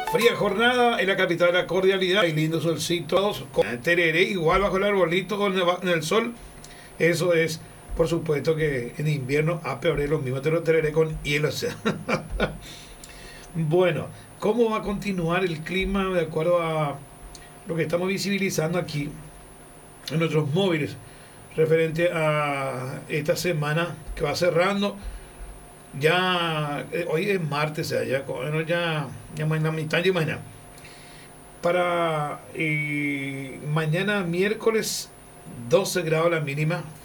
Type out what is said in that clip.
Fría jornada en la capital de la cordialidad y lindo solcito con tereré, igual bajo el arbolito en el sol. Eso es, por supuesto que en invierno a peor es lo mismo, te lo tereré con hielo. O sea. Bueno, ¿cómo va a continuar el clima de acuerdo a lo que estamos visibilizando aquí en nuestros móviles referente a esta semana que va cerrando? Ya hoy es martes, o sea, ya, bueno, ya mañana, mitad de mañana. Para mañana miércoles 12 grados la mínima,